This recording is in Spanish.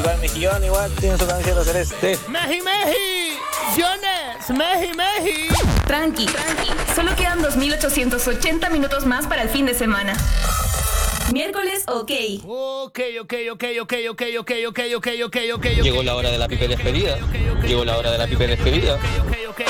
Iván Mejillón igual tiene su camiseta celeste. Meji, Jones, Meji. Tranqui. Solo quedan 2.880 minutos más para el fin de semana. Miércoles, ok. Llegó la hora de la pipe despedida.